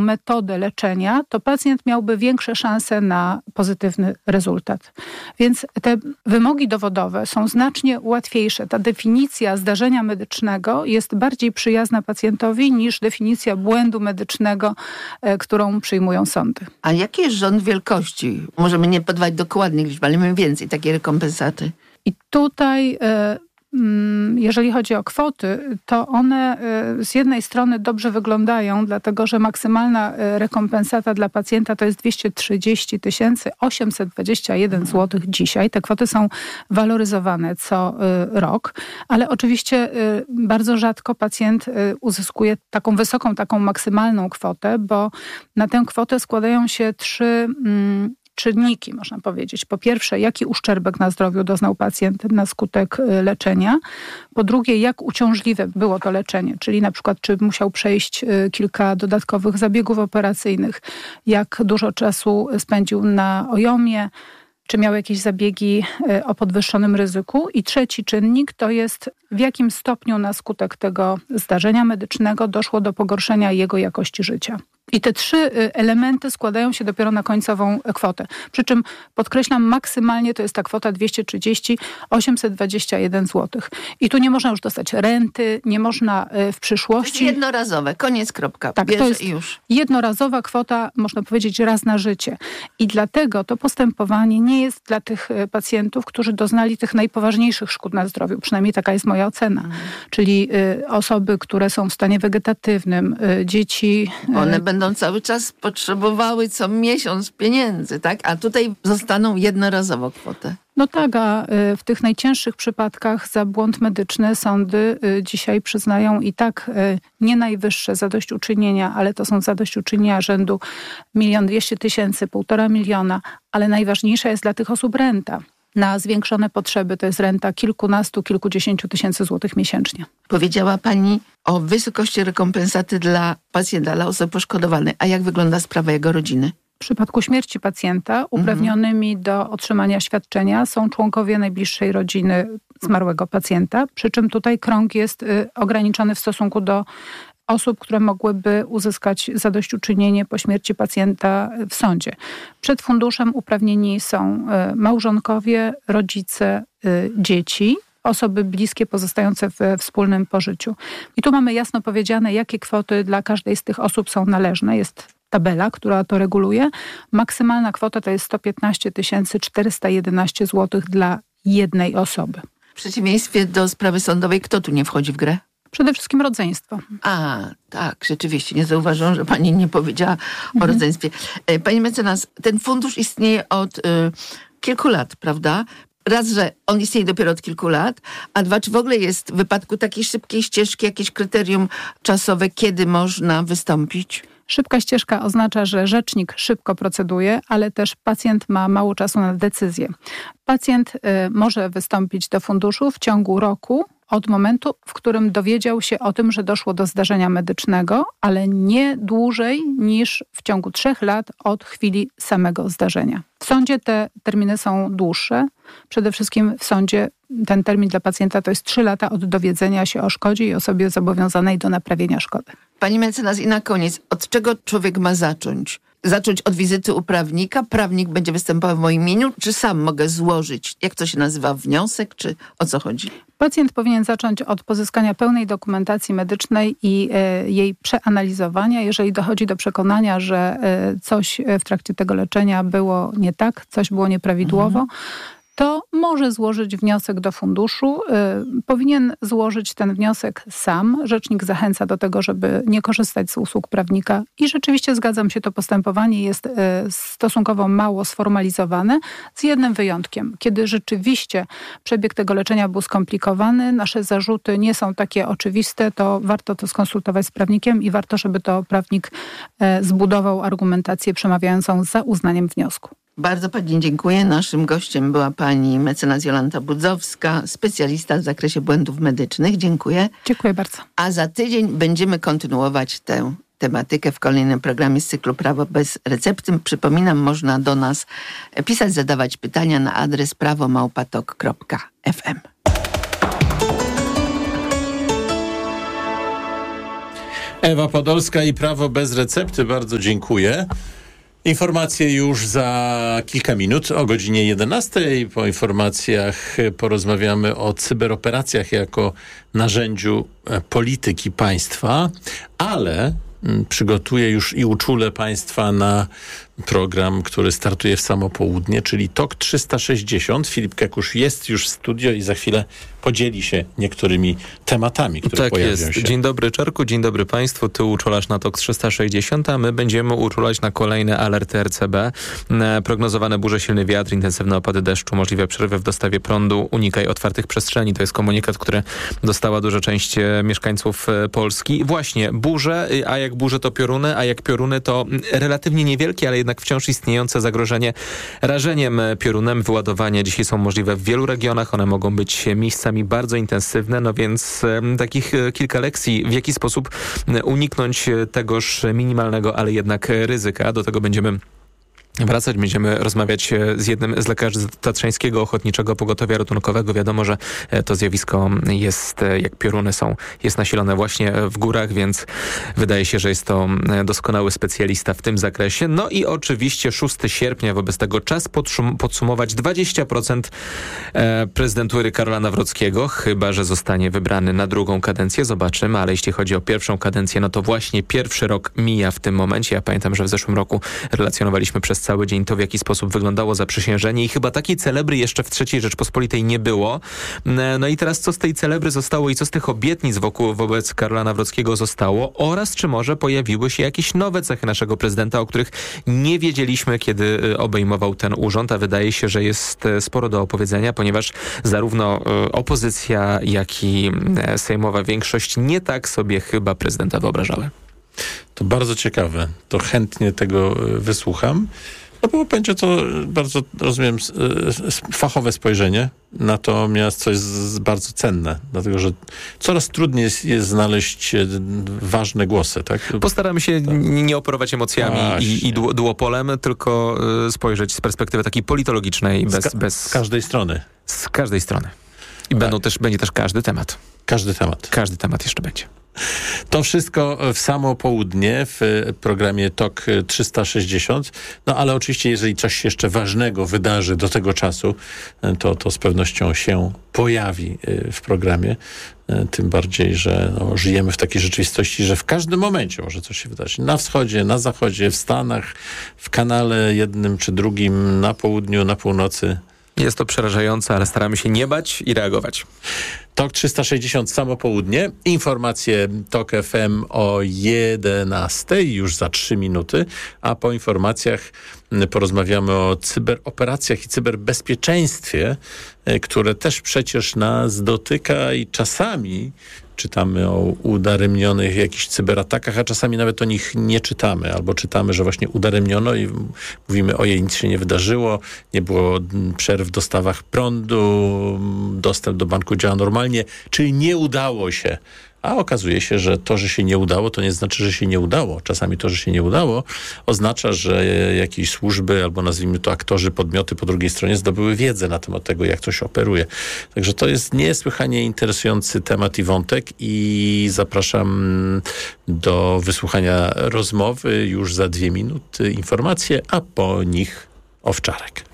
metodę leczenia, to pacjent miałby większe szanse na pozytywny rezultat. Więc te wymogi dowodowe są znacznie łatwiejsze. Ta definicja zdarzenia medycznego jest bardziej przyjazna pacjentowi niż definicja błędu medycznego, którą przyjmują sądy. A jaki jest rząd wielkości? Możemy nie podawać dokładnych liczb, ale mniej więcej takiej rekompensaty. I tutaj, jeżeli chodzi o kwoty, to one z jednej strony dobrze wyglądają, dlatego że maksymalna rekompensata dla pacjenta to jest 230 821 zł dzisiaj. Te kwoty są waloryzowane co rok, ale oczywiście bardzo rzadko pacjent uzyskuje taką wysoką, taką maksymalną kwotę, bo na tę kwotę składają się trzy czynniki, można powiedzieć. Po pierwsze, jaki uszczerbek na zdrowiu doznał pacjent na skutek leczenia. Po drugie, jak uciążliwe było to leczenie, czyli na przykład, czy musiał przejść kilka dodatkowych zabiegów operacyjnych, jak dużo czasu spędził na OJOM-ie, czy miał jakieś zabiegi o podwyższonym ryzyku. I trzeci czynnik to jest, w jakim stopniu na skutek tego zdarzenia medycznego doszło do pogorszenia jego jakości życia. I te trzy elementy składają się dopiero na końcową kwotę. Przy czym podkreślam, maksymalnie to jest ta kwota 230 821 zł. I tu nie można już dostać renty, nie można w przyszłości... To jest jednorazowe, koniec, kropka. Tak, bierze to jest i już. jednorazowa kwota, można powiedzieć, raz na życie. I dlatego to postępowanie nie jest dla tych pacjentów, którzy doznali tych najpoważniejszych szkód na zdrowiu. Przynajmniej taka jest moja ocena. Czyli osoby, które są w stanie wegetatywnym, dzieci... One będą cały czas potrzebowały co miesiąc pieniędzy, tak? A tutaj zostaną jednorazowo kwotę. No tak, a w tych najcięższych przypadkach za błąd medyczny sądy dzisiaj przyznają i tak nie najwyższe zadośćuczynienia, ale to są zadośćuczynienia rzędu 1 200 000, 1,5 miliona, ale najważniejsza jest dla tych osób renta. Na zwiększone potrzeby to jest renta kilkunastu, kilkudziesięciu tysięcy złotych miesięcznie. Powiedziała pani o wysokości rekompensaty dla pacjenta, dla osoby poszkodowanej. A jak wygląda sprawa jego rodziny? W przypadku śmierci pacjenta uprawnionymi do otrzymania świadczenia są członkowie najbliższej rodziny zmarłego pacjenta, przy czym tutaj krąg jest ograniczony w stosunku do osób, które mogłyby uzyskać zadośćuczynienie po śmierci pacjenta w sądzie. Przed funduszem uprawnieni są małżonkowie, rodzice, dzieci, osoby bliskie pozostające we wspólnym pożyciu. I tu mamy jasno powiedziane, jakie kwoty dla każdej z tych osób są należne. Jest tabela, która to reguluje. Maksymalna kwota to jest 115 411 zł dla jednej osoby. W przeciwieństwie do sprawy sądowej, kto tu nie wchodzi w grę? Przede wszystkim rodzeństwo. A, tak, rzeczywiście. Nie zauważyłam, że pani nie powiedziała o rodzeństwie. Pani mecenas, ten fundusz istnieje od kilku lat, prawda? Raz, że on istnieje dopiero od kilku lat, a dwa, czy w ogóle jest w wypadku takiej szybkiej ścieżki jakieś kryterium czasowe, kiedy można wystąpić? Szybka ścieżka oznacza, że rzecznik szybko proceduje, ale też pacjent ma mało czasu na decyzję. Pacjent może wystąpić do funduszu w ciągu roku od momentu, w którym dowiedział się o tym, że doszło do zdarzenia medycznego, ale nie dłużej niż w ciągu 3 lat od chwili samego zdarzenia. W sądzie te terminy są dłuższe. Przede wszystkim w sądzie ten termin dla pacjenta to jest 3 lata od dowiedzenia się o szkodzie i osobie zobowiązanej do naprawienia szkody. Pani mecenas, i na koniec, od czego człowiek ma zacząć? Zacząć od wizyty u prawnika? Prawnik będzie występował w moim imieniu? Czy sam mogę złożyć, jak to się nazywa, wniosek? Czy o co chodzi? Pacjent powinien zacząć od pozyskania pełnej dokumentacji medycznej i jej przeanalizowania. Jeżeli dochodzi do przekonania, że coś w trakcie tego leczenia było nie tak, coś było nieprawidłowo, to może złożyć wniosek do funduszu. Powinien złożyć ten wniosek sam. Rzecznik zachęca do tego, żeby nie korzystać z usług prawnika i rzeczywiście zgadzam się, to postępowanie jest stosunkowo mało sformalizowane, z jednym wyjątkiem. Kiedy rzeczywiście przebieg tego leczenia był skomplikowany, nasze zarzuty nie są takie oczywiste, to warto to skonsultować z prawnikiem i warto, żeby to prawnik zbudował argumentację przemawiającą za uznaniem wniosku. Bardzo pani dziękuję. Naszym gościem była pani mecenas Jolanta Budzowska, specjalista w zakresie błędów medycznych. Dziękuję. Dziękuję bardzo. A za tydzień będziemy kontynuować tę tematykę w kolejnym programie z cyklu Prawo bez recepty. Przypominam, można do nas pisać, zadawać pytania na adres prawomałpa.tok.fm. Ewa Podolska i Prawo bez recepty. Bardzo dziękuję. Informacje już za kilka minut o godzinie 11. Po informacjach porozmawiamy o cyberoperacjach jako narzędziu polityki państwa, ale przygotuję już i uczulę państwa na program, który startuje w samo południe, czyli TOK 360. Filip Kekusz jest już w studio i za chwilę podzieli się niektórymi tematami, które pojawią się. Tak jest. Dzień dobry, Czarku, dzień dobry państwu. Ty uczulasz na TOK 360, a my będziemy uczulać na kolejne alerty RCB. Prognozowane burze, silny wiatr, intensywne opady deszczu, możliwe przerwy w dostawie prądu, unikaj otwartych przestrzeni. To jest komunikat, który dostała duża część mieszkańców Polski. Właśnie, burze, a jak burze to pioruny, a jak pioruny to relatywnie niewielkie, ale jednak wciąż istniejące zagrożenie rażeniem piorunem. Wyładowania dzisiaj są możliwe w wielu regionach. One mogą być miejscami bardzo intensywne, no więc takich kilka lekcji, w jaki sposób uniknąć tegoż minimalnego, ale jednak ryzyka. Do tego będziemy wracać. Będziemy rozmawiać z jednym z lekarzy Tatrzańskiego Ochotniczego Pogotowia Ratunkowego. Wiadomo, że to zjawisko jest, jak pioruny są, jest nasilone właśnie w górach, więc wydaje się, że jest to doskonały specjalista w tym zakresie. No i oczywiście 6 sierpnia, wobec tego czas podsumować 20% prezydentury Karola Nawrockiego, chyba że zostanie wybrany na drugą kadencję. Zobaczymy, ale jeśli chodzi o pierwszą kadencję, no to właśnie pierwszy rok mija w tym momencie. Ja pamiętam, że w zeszłym roku relacjonowaliśmy przez cały dzień to, w jaki sposób wyglądało zaprzysiężenie i chyba takiej celebry jeszcze w III Rzeczpospolitej nie było. No i teraz co z tej celebry zostało i co z tych obietnic wobec Karola Nawrockiego zostało oraz czy może pojawiły się jakieś nowe cechy naszego prezydenta, o których nie wiedzieliśmy, kiedy obejmował ten urząd, a wydaje się, że jest sporo do opowiedzenia, ponieważ zarówno opozycja, jak i sejmowa większość nie tak sobie chyba prezydenta wyobrażały. To bardzo ciekawe. To chętnie tego wysłucham. No bo będzie to bardzo, rozumiem, fachowe spojrzenie, natomiast coś bardzo cenne, dlatego że coraz trudniej jest znaleźć ważne głosy, tak? Postaramy się nie operować emocjami i duopolem, tylko spojrzeć z perspektywy takiej politologicznej, bez... Z każdej strony. Z każdej strony. I będzie też każdy temat. Każdy temat. Każdy temat jeszcze będzie. To wszystko w samo południe w programie TOK 360. No ale oczywiście, jeżeli coś się jeszcze ważnego wydarzy do tego czasu, to z pewnością się pojawi w programie. Tym bardziej, że żyjemy w takiej rzeczywistości, że w każdym momencie może coś się wydarzyć. Na wschodzie, na zachodzie, w Stanach, w kanale jednym czy drugim, na południu, na północy. Jest to przerażające, ale staramy się nie bać i reagować. TOK 360 samo południe. Informacje TOK FM o 11 już za 3 minuty, a po informacjach porozmawiamy o cyberoperacjach i cyberbezpieczeństwie, które też przecież nas dotyka i czasami czytamy o udaremnionych jakichś cyberatakach, a czasami nawet o nich nie czytamy. Albo czytamy, że właśnie udaremniono i mówimy, ojej, nic się nie wydarzyło, nie było przerw w dostawach prądu, dostęp do banku działa normalnie, czyli nie udało się. A okazuje się, że to, że się nie udało, to nie znaczy, że się nie udało. Czasami to, że się nie udało, oznacza, że jakieś służby, albo nazwijmy to aktorzy, podmioty po drugiej stronie zdobyły wiedzę na temat tego, jak coś operuje. Także to jest niesłychanie interesujący temat i wątek i zapraszam do wysłuchania rozmowy już za 2 minuty. Informacje, a po nich Owczarek.